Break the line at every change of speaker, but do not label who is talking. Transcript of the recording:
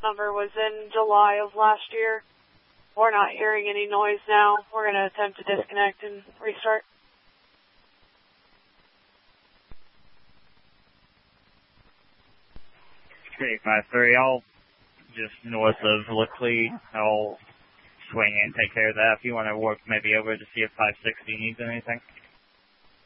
number was in July of last year. We're not hearing any noise now. We're going to attempt to disconnect and restart.
Okay, 5-3, I'll just north of Leclerc. I'll swing in and take care of that. If you want to work maybe over to see if 560 needs anything.